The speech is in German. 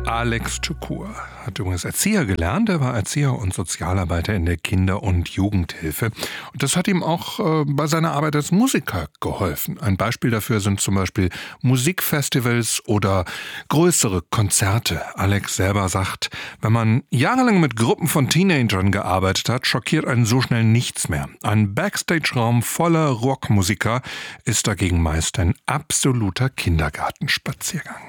Alex Tschukur hat übrigens Erzieher gelernt. Er war Erzieher und Sozialarbeiter in der Kinder- und Jugendhilfe. Und das hat ihm auch bei seiner Arbeit als Musiker geholfen. Ein Beispiel dafür sind zum Beispiel Musikfestivals oder größere Konzerte. Alex selber sagt, wenn man jahrelang mit Gruppen von Teenagern gearbeitet hat, schockiert einen so schnell nichts mehr. Ein Backstage-Raum voller Rockmusiker ist dagegen meist ein absoluter Kindergartenspaziergang.